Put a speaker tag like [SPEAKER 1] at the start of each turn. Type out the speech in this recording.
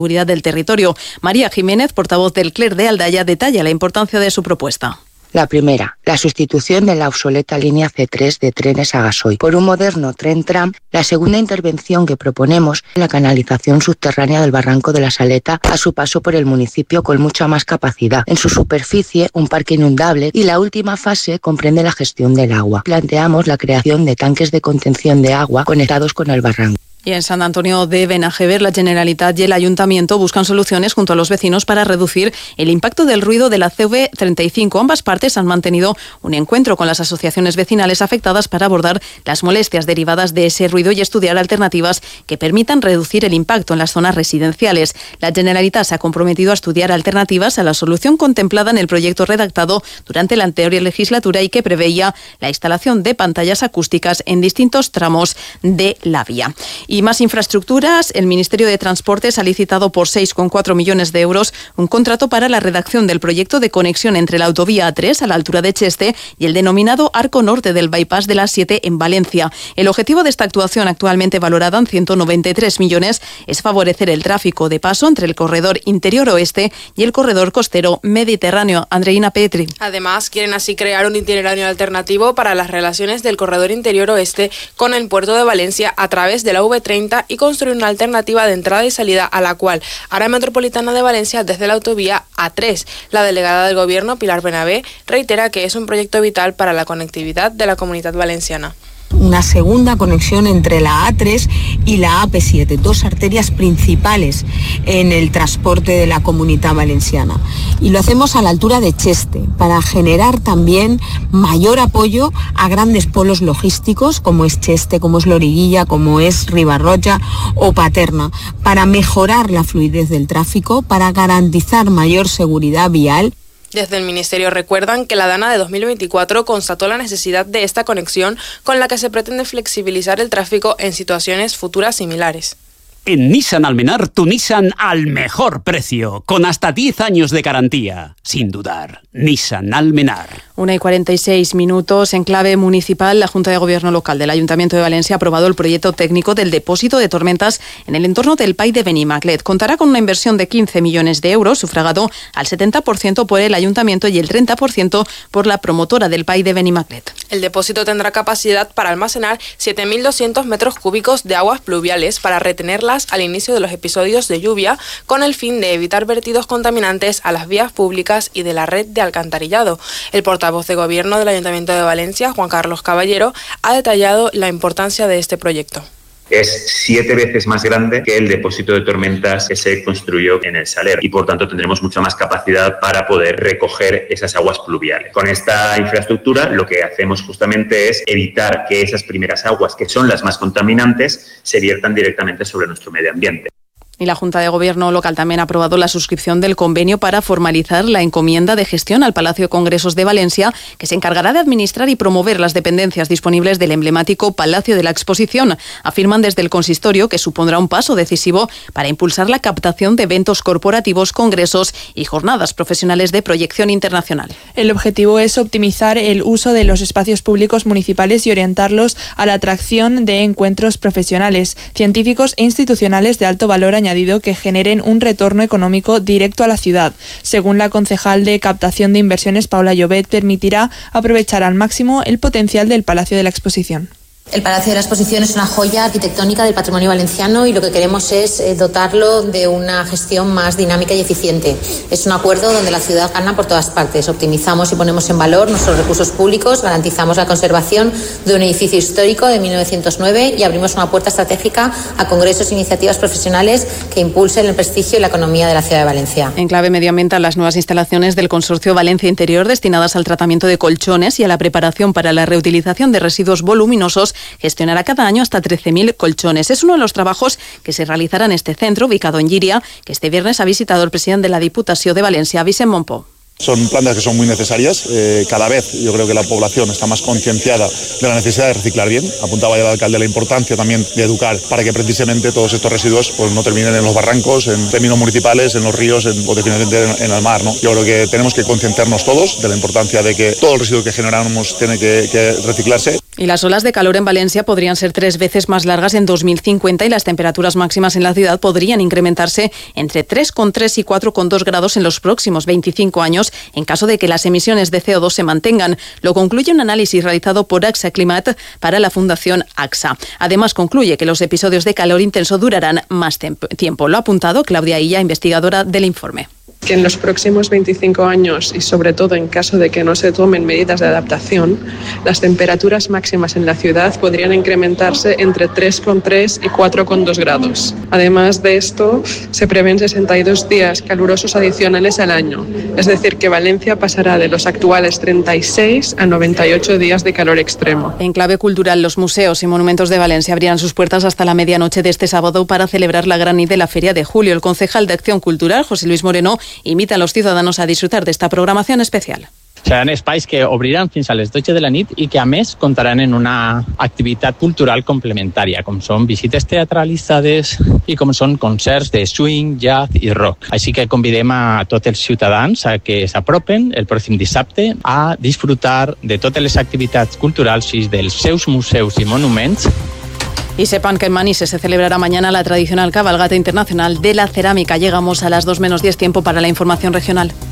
[SPEAKER 1] Seguridad del Territorio. María Jiménez, portavoz del CLER de Aldaya, detalla la importancia de su propuesta.
[SPEAKER 2] La primera, la sustitución de la obsoleta línea C3 de trenes a gasoil por un moderno tren tram. La segunda intervención que proponemos es la canalización subterránea del Barranco de la Saleta a su paso por el municipio con mucha más capacidad. En su superficie, un parque inundable y la última fase comprende la gestión del agua. Planteamos la creación de tanques de contención de agua conectados con el barranco.
[SPEAKER 1] Y en Sant Antonio de Benajever, la Generalitat y el Ayuntamiento buscan soluciones junto a los vecinos para reducir el impacto del ruido de la CV35. Ambas partes han mantenido un encuentro con las asociaciones vecinales afectadas para abordar las molestias derivadas de ese ruido y estudiar alternativas que permitan reducir el impacto en las zonas residenciales. La Generalitat se ha comprometido a estudiar alternativas a la solución contemplada en el proyecto redactado durante la anterior legislatura y que preveía la instalación de pantallas acústicas en distintos tramos de la vía. Y más infraestructuras, el Ministerio de Transportes ha licitado por 6,4 millones de euros un contrato para la redacción del proyecto de conexión entre la autovía A3 a la altura de Cheste y el denominado Arco Norte del Bypass de la 7 en Valencia. El objetivo de esta actuación, actualmente valorada en 193 millones, es favorecer el tráfico de paso entre el corredor interior oeste y el corredor costero mediterráneo. Andreina Petri.
[SPEAKER 3] Además, quieren así crear un itinerario alternativo para las relaciones del corredor interior oeste con el puerto de Valencia a través de la V30 y construir una alternativa de entrada y salida a la cual Área Metropolitana de Valencia desde la autovía A3. La delegada del Gobierno, Pilar Benabé, reitera que es un proyecto vital para la conectividad de la Comunitat Valenciana.
[SPEAKER 4] Una segunda conexión entre la A3 y la AP7, dos arterias principales en el transporte de la Comunitat Valenciana. Y lo hacemos a la altura de Cheste, para generar también mayor apoyo a grandes polos logísticos, como es Cheste, como es Loriguilla, como es Ribarroja o Paterna, para mejorar la fluidez del tráfico, para garantizar mayor seguridad vial.
[SPEAKER 3] Desde el Ministerio recuerdan que la DANA de 2024 constató la necesidad de esta conexión con la que se pretende flexibilizar el tráfico en situaciones futuras similares.
[SPEAKER 5] En Nissan Almenar, tu Nissan al mejor precio, con hasta 10 años de garantía. Sin dudar, Nissan Almenar.
[SPEAKER 1] 1:46 en clave municipal. La Junta de Gobierno Local del Ayuntamiento de Valencia ha aprobado el proyecto técnico del depósito de tormentas en el entorno del PAI de Benimaclet. Contará con una inversión de 15 millones de euros, sufragado al 70% por el Ayuntamiento y el 30% por la promotora del PAI de Benimaclet.
[SPEAKER 3] El depósito tendrá capacidad para almacenar 7.200 metros cúbicos de aguas pluviales para retenerlas al inicio de los episodios de lluvia, con el fin de evitar vertidos contaminantes a las vías públicas y de la red de alcantarillado. El portavoz de Gobierno del Ayuntamiento de Valencia, Juan Carlos Caballero, ha detallado la importancia de este proyecto.
[SPEAKER 6] Es 7 veces más grande que el depósito de tormentas que se construyó en el Saler y por tanto tendremos mucha más capacidad para poder recoger esas aguas pluviales. Con esta infraestructura lo que hacemos justamente es evitar que esas primeras aguas, que son las más contaminantes, se viertan directamente sobre nuestro medio ambiente.
[SPEAKER 1] Y la Junta de Gobierno Local también ha aprobado la suscripción del convenio para formalizar la encomienda de gestión al Palacio de Congresos de Valencia, que se encargará de administrar y promover las dependencias disponibles del emblemático Palacio de la Exposición. Afirman desde el consistorio que supondrá un paso decisivo para impulsar la captación de eventos corporativos, congresos y jornadas profesionales de proyección internacional.
[SPEAKER 7] El objetivo es optimizar el uso de los espacios públicos municipales y orientarlos a la atracción de encuentros profesionales, científicos e institucionales de alto valor añadido que generen un retorno económico directo a la ciudad. Según la concejal de Captación de Inversiones, Paula Llobet, permitirá aprovechar al máximo el potencial del Palacio de la Exposición.
[SPEAKER 8] El Palacio de la Exposición es una joya arquitectónica del patrimonio valenciano y lo que queremos es dotarlo de una gestión más dinámica y eficiente. Es un acuerdo donde la ciudad gana por todas partes. Optimizamos y ponemos en valor nuestros recursos públicos, garantizamos la conservación de un edificio histórico de 1909 y abrimos una puerta estratégica a congresos e iniciativas profesionales que impulsen el prestigio y la economía de la ciudad de Valencia.
[SPEAKER 1] En clave medioambiental, las nuevas instalaciones del Consorcio Valencia Interior destinadas al tratamiento de colchones y a la preparación para la reutilización de residuos voluminosos gestionará cada año hasta 13.000 colchones. Es uno de los trabajos que se realizará en este centro, ubicado en Llíria, que este viernes ha visitado el presidente de la Diputación de Valencia, Vicent Montpó.
[SPEAKER 9] Son plantas que son muy necesarias. Cada vez yo creo que la población está más concienciada de la necesidad de reciclar bien. Apuntaba ya el alcalde la importancia también de educar para que precisamente todos estos residuos pues, no terminen en los barrancos, en términos municipales, en los ríos o definitivamente en el mar, ¿no? Yo creo que tenemos que concienciarnos todos de la importancia de que todo el residuo que generamos tiene que reciclarse.
[SPEAKER 1] Y las olas de calor en Valencia podrían ser 3 veces más largas en 2050 y las temperaturas máximas en la ciudad podrían incrementarse entre 3,3 y 4,2 grados en los próximos 25 años en caso de que las emisiones de CO2 se mantengan. Lo concluye un análisis realizado por AXA Climat para la Fundación AXA. Además, concluye que los episodios de calor intenso durarán más tiempo. Lo ha apuntado Claudia Illa, investigadora del informe.
[SPEAKER 10] Que en los próximos 25 años y sobre todo en caso de que no se tomen medidas de adaptación, las temperaturas máximas en la ciudad podrían incrementarse entre 3,3 y 4,2 grados. Además de esto, se prevén 62 días calurosos adicionales al año, es decir, que Valencia pasará de los actuales 36 a 98 días de calor extremo.
[SPEAKER 1] En clave cultural, los museos y monumentos de Valencia abrirán sus puertas hasta la medianoche de este sábado para celebrar la gran nit de la Feria de Julio. El concejal de Acción Cultural, José Luis Moreno, invita a los ciudadanos a disfrutar de esta programación especial.
[SPEAKER 11] Seran espais que obriran fins a les 12 de la nit i que a més comptaran en una activitat cultural complementària, com són visites teatralitzades i com són concerts de swing, jazz i rock. Així que convidem a tots els ciutadans a que s'apropen el pròxim dissabte a disfrutar de totes les activitats culturals i dels seus museus i monuments.
[SPEAKER 1] Y sepan que en Manises se celebrará mañana la tradicional cabalgata internacional de la cerámica. Llegamos a las 2 menos 10, tiempo para la información regional.